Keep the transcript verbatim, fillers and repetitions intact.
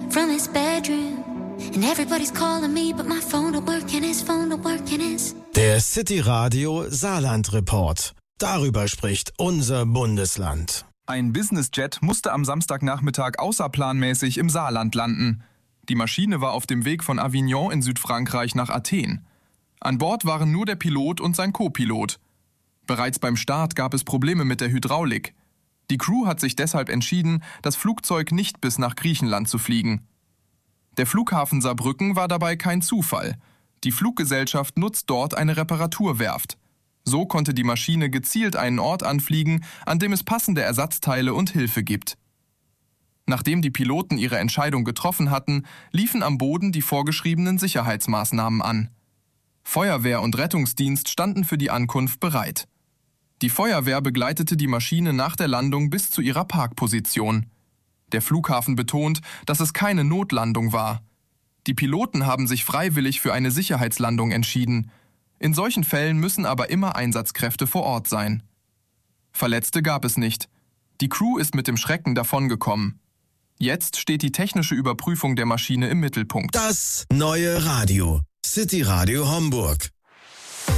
from his bedroom. And everybody's calling me, but my phone don't work and his phone don't work and his... Der City Radio Saarland Report. Darüber spricht unser Bundesland. Ein Businessjet musste am Samstagnachmittag außerplanmäßig im Saarland landen. Die Maschine war auf dem Weg von Avignon in Südfrankreich nach Athen. An Bord waren nur der Pilot und sein Co-Pilot. Bereits beim Start gab es Probleme mit der Hydraulik. Die Crew hat sich deshalb entschieden, das Flugzeug nicht bis nach Griechenland zu fliegen. Der Flughafen Saarbrücken war dabei kein Zufall. Die Fluggesellschaft nutzt dort eine Reparaturwerft. So konnte die Maschine gezielt einen Ort anfliegen, an dem es passende Ersatzteile und Hilfe gibt. Nachdem die Piloten ihre Entscheidung getroffen hatten, liefen am Boden die vorgeschriebenen Sicherheitsmaßnahmen an. Feuerwehr und Rettungsdienst standen für die Ankunft bereit. Die Feuerwehr begleitete die Maschine nach der Landung bis zu ihrer Parkposition. Der Flughafen betont, dass es keine Notlandung war. Die Piloten haben sich freiwillig für eine Sicherheitslandung entschieden. In solchen Fällen müssen aber immer Einsatzkräfte vor Ort sein. Verletzte gab es nicht. Die Crew ist mit dem Schrecken davongekommen. Jetzt steht die technische Überprüfung der Maschine im Mittelpunkt. Das neue Radio. City Radio Homburg.